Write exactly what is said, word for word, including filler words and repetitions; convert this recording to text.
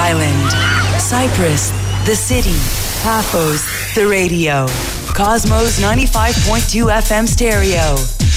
Island, Cyprus, the city, Paphos, the radio. Cosmos ninety-five point two F M stereo.